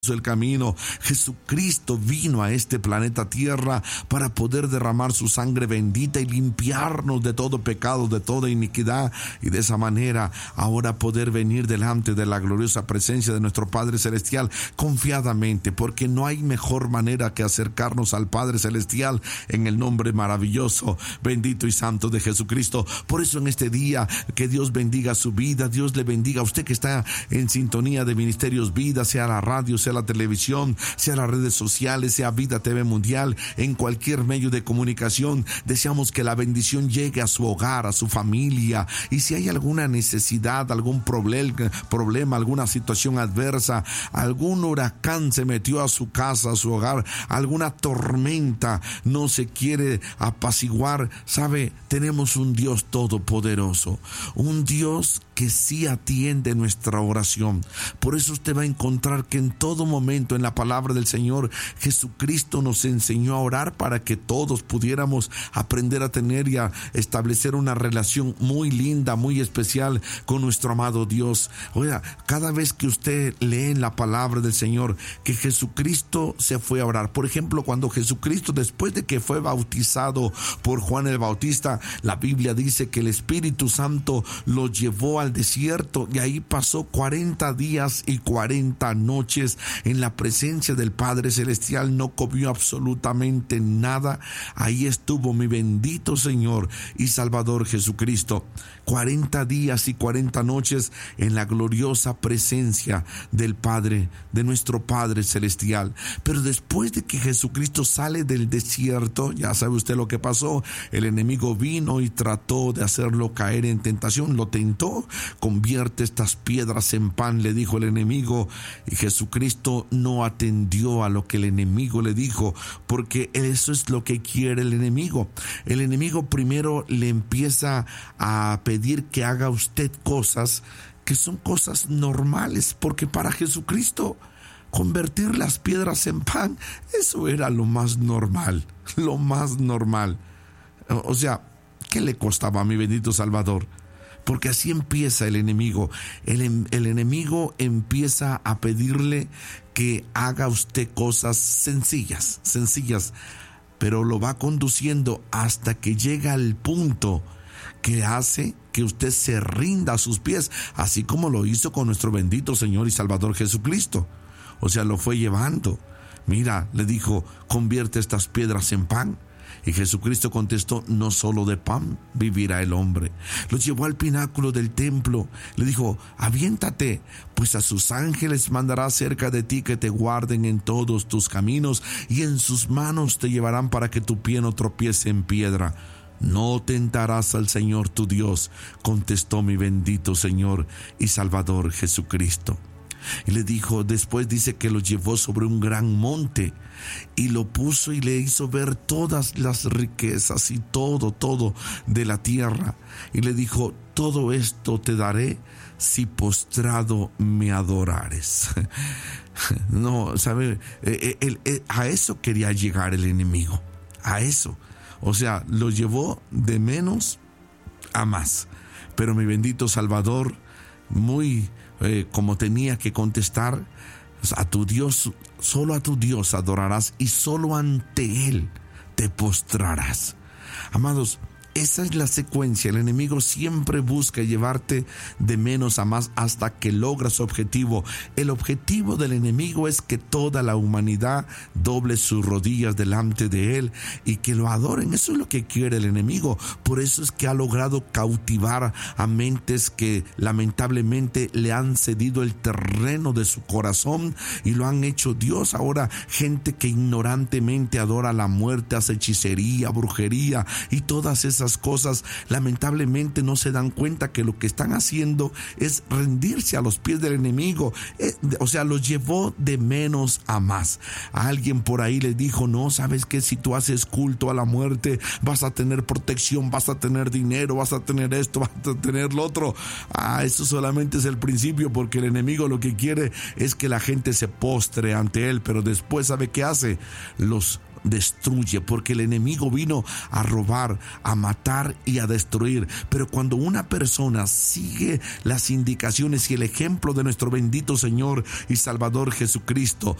el camino. Jesucristo vino a este planeta Tierra para poder derramar su sangre bendita y limpiarnos de todo pecado, de toda iniquidad, y de esa manera ahora poder venir delante de la gloriosa presencia de nuestro Padre Celestial confiadamente, porque no hay mejor manera que acercarnos al Padre Celestial en el nombre maravilloso, bendito y santo de Jesucristo. Por eso en este día, que Dios bendiga su vida, Dios le bendiga a usted que está en sintonía de Ministerios Vida, sea la radio, sea la televisión, sea las redes sociales, sea Vida TV Mundial, en cualquier medio de comunicación. Deseamos que la bendición llegue a su hogar, a su familia, y si hay alguna necesidad, algún problema, alguna situación adversa, algún huracán se metió a su casa, a su hogar, alguna tormenta no se quiere apaciguar, sabe, tenemos un Dios todopoderoso, un Dios que sí atiende nuestra oración. Por eso usted va a encontrar que en todo momento en la palabra del Señor Jesucristo nos enseñó a orar para que todos pudiéramos aprender a tener y a establecer una relación muy linda, muy especial con nuestro amado Dios. Oiga, cada vez que usted lee en la palabra del Señor que Jesucristo se fue a orar, por ejemplo, cuando Jesucristo, después de que fue bautizado por Juan el Bautista, la Biblia dice que el Espíritu Santo lo llevó al desierto y ahí pasó 40 días y 40 noches en la presencia del Padre Celestial. No comió absolutamente nada. Ahí estuvo mi bendito Señor y Salvador Jesucristo. 40 días y 40 noches en la gloriosa presencia del Padre, de nuestro Padre Celestial. Pero después de que Jesucristo sale del desierto, ya sabe usted lo que pasó. El enemigo vino y trató de hacerlo caer en tentación. Lo tentó. Convierte estas piedras en pan, le dijo el enemigo, y Jesucristo no atendió a lo que el enemigo le dijo, porque eso es lo que quiere el enemigo. El enemigo primero le empieza a pedir que haga usted cosas que son cosas normales, porque para Jesucristo convertir las piedras en pan, eso era lo más normal, lo más normal. O sea, ¿qué le costaba a mi bendito Salvador? Porque así empieza el enemigo. El enemigo empieza a pedirle que haga usted cosas sencillas, pero lo va conduciendo hasta que llega al punto que hace que usted se rinda a sus pies, así como lo hizo con nuestro bendito Señor y Salvador Jesucristo. O sea, lo fue llevando. Mira, le dijo, convierte estas piedras en pan. Y Jesucristo contestó, no solo de pan vivirá el hombre. Los llevó al pináculo del templo. Le dijo, aviéntate, pues a sus ángeles mandará cerca de ti que te guarden en todos tus caminos, y en sus manos te llevarán para que tu pie no tropiece en piedra. No tentarás al Señor tu Dios, contestó mi bendito Señor y Salvador Jesucristo. Y le dijo, después dice que lo llevó sobre un gran monte y lo puso y le hizo ver todas las riquezas y todo de la tierra. Y le dijo, todo esto te daré si postrado me adorares. No, ¿sabe? A eso quería llegar el enemigo, a eso. O sea, lo llevó de menos a más. Pero mi bendito Salvador, muy como tenía que contestar, a tu Dios, solo a tu Dios adorarás y solo ante Él te postrarás. Amados, esa es la secuencia. El enemigo siempre busca llevarte de menos a más hasta que logra su objetivo. El objetivo del enemigo es que toda la humanidad doble sus rodillas delante de él y que lo adoren. Eso es lo que quiere el enemigo. Por eso es que ha logrado cautivar a mentes que lamentablemente le han cedido el terreno de su corazón y lo han hecho Dios. Ahora, gente que ignorantemente adora la muerte, hace hechicería, brujería y todas esas cosas, lamentablemente no se dan cuenta que lo que están haciendo es rendirse a los pies del enemigo. O sea, los llevó de menos a más. A alguien por ahí le dijo, no, ¿sabes qué? Si tú haces culto a la muerte, vas a tener protección, vas a tener dinero, vas a tener esto, vas a tener lo otro. Eso solamente es el principio, porque el enemigo lo que quiere es que la gente se postre ante él, pero después, ¿sabe qué hace? Los destruye, porque el enemigo vino a robar, a matar y a destruir. Pero cuando una persona sigue las indicaciones y el ejemplo de nuestro bendito Señor y Salvador Jesucristo,